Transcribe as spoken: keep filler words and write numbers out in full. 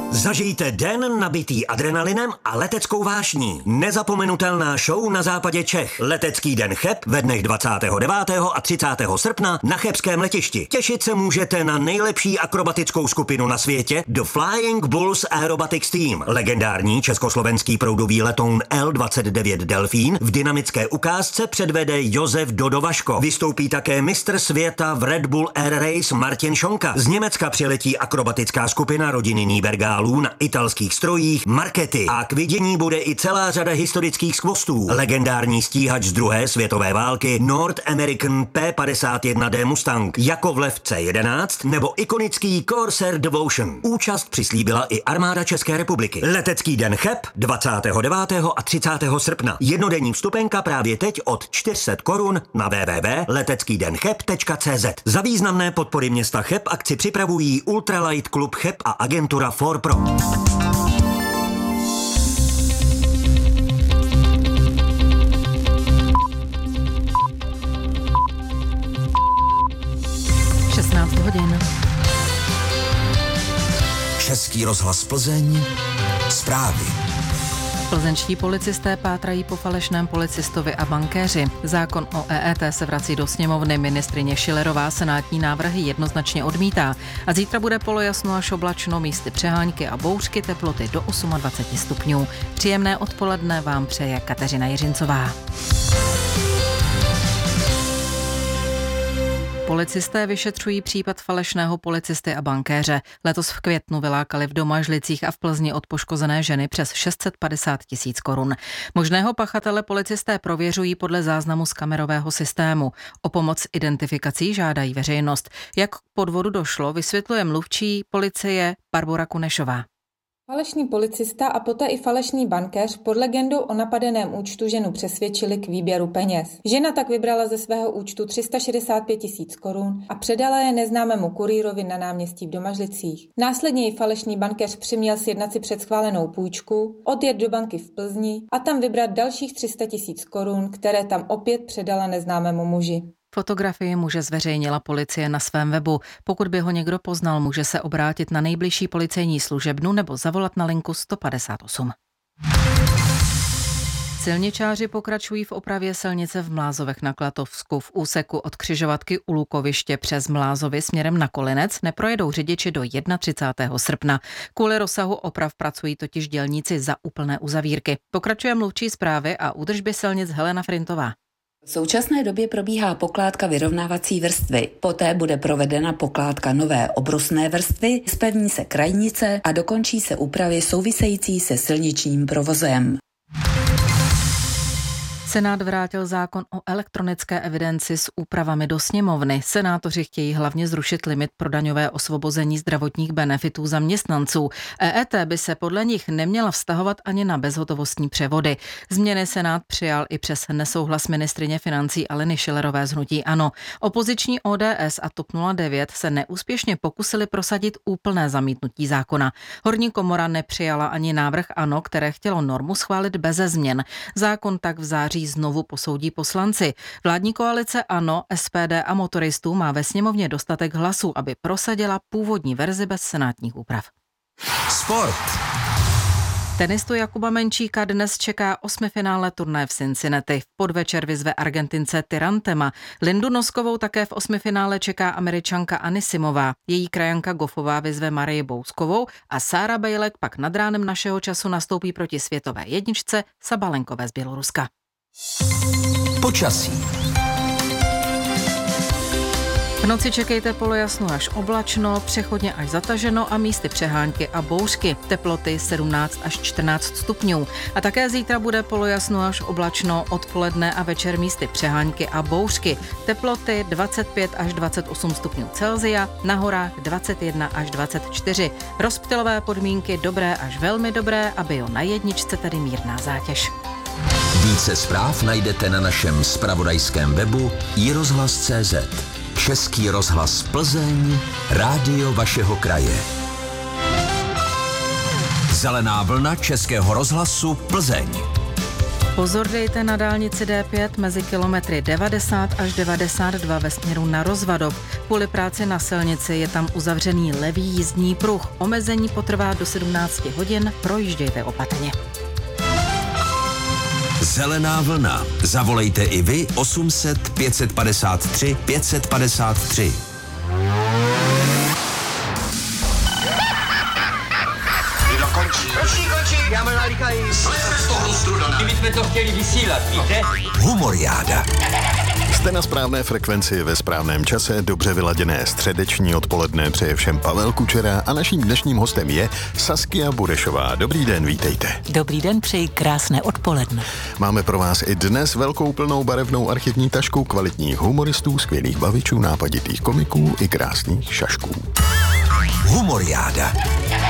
Zažijte den nabitý adrenalinem a leteckou vášní. Nezapomenutelná show na západě Čech. Letecký den Cheb ve dnech dvacátého devátého a třicátého srpna na chebském letišti. Těšit se můžete na nejlepší akrobatickou skupinu na světě The Flying Bulls Aerobatics Team. Legendární československý proudový letoun L dvacet devět Delfín v dynamické ukázce předvede Josef Dodo Vaško. Vystoupí také mistr světa v Red Bull Air Race Martin Šonka. Z Německa přiletí akrobatická skupina rodiny Nýbergálů na italských strojích Markety. A k vidění bude i celá řada historických skvostů. Legendární stíhač z druhé světové války North American P padesát jedna D Mustang, Jakovlev C jedenáct nebo ikonický Corsair Devotion. Účast přislíbila i armáda České republiky. Letecký den Cheb dvacátého devátého a třicátého srpna. Jednodenní vstupenka právě teď od čtyři sta korun na w w w tečka letecký den cheb tečka c z. Za významné podpory města Cheb akci připravují Ultralight Klub Cheb a agentura For Pro. šestnáct hodin. Český rozhlas Plzeň. Zprávy. Plzeňští policisté pátrají po falešném policistovi a bankéři. Zákon o E E T se vrací do sněmovny. Ministryně Schillerová senátní návrhy jednoznačně odmítá. A zítra bude polojasno až oblačno, místy přehánky a bouřky, teploty do dvacet osm stupňů. Příjemné odpoledne vám přeje Kateřina Jiřincová. Policisté vyšetřují případ falešného policisty a bankéře. Letos v květnu vylákali v Domažlicích a v Plzni od poškozené ženy přes šest set padesát tisíc korun. Možného pachatele policisté prověřují podle záznamu z kamerového systému. O pomoc identifikací žádají veřejnost. Jak k podvodu došlo, vysvětluje mluvčí policie Barbora Kunešová. Falešný policista a poté i falešný bankéř pod legendou o napadeném účtu ženu přesvědčili k výběru peněz. Žena tak vybrala ze svého účtu tři sta šedesát pět tisíc korun a předala je neznámému kurýrovi na náměstí v Domažlicích. Následně ji falešný bankéř přiměl sjednat si předschválenou půjčku, odjet do banky v Plzni a tam vybrat dalších tři sta tisíc korun, které tam opět předala neznámému muži. Fotografii muže zveřejnila policie na svém webu. Pokud by ho někdo poznal, může se obrátit na nejbližší policejní služebnu nebo zavolat na linku sto padesát osm. Silničáři pokračují v opravě silnice v Mlázovech na Klatovsku. V úseku od křižovatky u Lukoviště přes Mlázovy směrem na Kolinec neprojedou řidiči do třicátého prvního srpna. Kvůli rozsahu oprav pracují totiž dělníci za úplné uzavírky. Pokračuje mluvčí zprávy a údržby silnic Helena Frintová. V současné době probíhá pokládka vyrovnávací vrstvy. Poté bude provedena pokládka nové obrusné vrstvy, zpevní se krajnice a dokončí se úpravy související se silničním provozem. Senát vrátil zákon o elektronické evidenci s úpravami do sněmovny. Senátoři chtějí hlavně zrušit limit pro daňové osvobození zdravotních benefitů zaměstnanců. E E T by se podle nich neměla vztahovat ani na bezhotovostní převody. Změny Senát přijal i přes nesouhlas ministryně financí Aleny Schillerové z hnutí ANO. Opoziční O D S a TOP nula devět se neúspěšně pokusili prosadit úplné zamítnutí zákona. Horní komora nepřijala ani návrh ANO, které chtělo normu schválit beze změn. Zákon tak v září znovu posoudí poslanci. Vládní koalice ANO, S P D a motoristů má ve sněmovně dostatek hlasů, aby prosadila původní verzi bez senátních úprav. Sport. Tenistu Jakuba Menčíka dnes čeká osmifinále turnaje v Cincinnati. V podvečer vyzve Argentince Tirantema. Lindu Noskovou také v osmifinále čeká Američanka Anisimová. Její krajanka Goffová vyzve Marii Bouskovou a Sára Bejlek pak nad ránem našeho času nastoupí proti světové jedničce Sabalenkové z Běloruska. Počasí. V noci čekejte polojasno až oblačno, přechodně až zataženo a místy přehánky a bouřky. Teploty sedmnáct až čtrnáct stupňů. A také zítra bude polojasno až oblačno, odpoledne a večer místy přehánky a bouřky. Teploty dvacet pět až dvacet osm stupňů Celsia, na horách dvacet jedna až dvacet čtyři. Rozptylové podmínky dobré až velmi dobré a bio na jedničce tedy mírná zátěž. Více zpráv najdete na našem zpravodajském webu i rozhlas tečka cé zet. Český rozhlas Plzeň, rádio vašeho kraje. Zelená vlna Českého rozhlasu Plzeň. Pozor dejte na dálnici D pět mezi kilometry devadesát až devadesát dva ve směru na Rozvadov. Kvůli práci na silnici je tam uzavřený levý jízdní pruh. Omezení potrvá do sedmnácti hodin, projíždějte opatrně. Zelená vlna. Zavolejte i vy osm set pět padesát tři pět padesát tři. Končí, končí, já mám nalíkají. Jsme z toho strudana. My jsme to chtěli vysílat, víte? Humoriáda. Jste na správné frekvenci ve správném čase, dobře vyladěné středeční odpoledne přeje všem Pavel Kučera a naším dnešním hostem je Saskia Burešová. Dobrý den, vítejte. Dobrý den, přeji krásné odpoledne. Máme pro vás i dnes velkou plnou barevnou archivní tašku kvalitních humoristů, skvělých bavičů, nápaditých komiků i krásných šašků. Humoriáda.